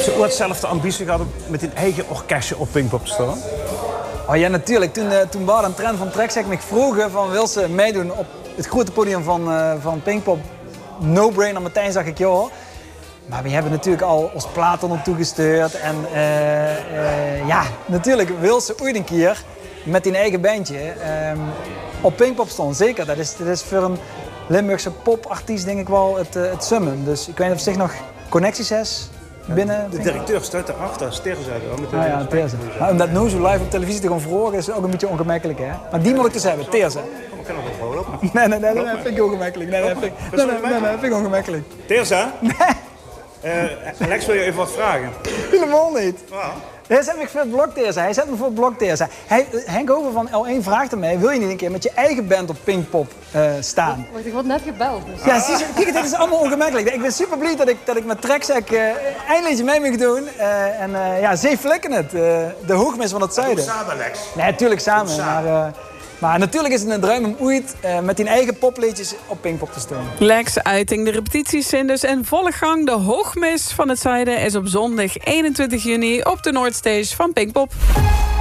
Heb je ooit zelf de ambitie gehad om met een eigen orkestje op Pinkpop te staan? Oh ja, natuurlijk. Toen Bart en Trent van Treksec me vroegen van wil ze meedoen op het grote podium van Pinkpop. No brainer, meteen zag ik ja. Maar we hebben natuurlijk al ons plaat er toegestuurd. En ja, natuurlijk wil ze ooit een keer met die eigen bandje op Pinkpop staan. Zeker, dat is voor een Limburgse popartiest denk ik wel het summum. Dus ik weet niet of zich nog connecties is binnen. De directeur staat erachter, Terza. Ja, Terza. Maar om dat nu zo live op televisie te gaan vragen is ook een beetje ongemakkelijk, hè? Maar die moet ik dus hebben, Terza. Ik kan nog wel gewoon lopen. Nee, vind ik ongemakkelijk. Nee, vind ik ongemakkelijk. Terza? Nee. Lex wil je even wat vragen. Helemaal niet. Wow. Hij zet me voor het blok Terza. Hij zet me voor het blok Terza. Henk Over van L1 vraagt aan mij, wil je niet een keer met je eigen band op Pinkpop staan? Wacht, ik word net gebeld. Dus. Ja, zie je, kijk, dit is allemaal ongemakkelijk. Ik ben super blij dat ik met Treksec eindelijk mee mag doen. Ja, ze flikken het. De hoogmis van het zuiden. Samen, Lex. Nee, natuurlijk samen. Maar natuurlijk is het een droom om ooit met die eigen popliedjes op Pinkpop te staan. Lex Uiting, de repetities zijn dus in volle gang. De hoogmis van het zuiden is op zondag 21 juni op de Noordstage van Pinkpop.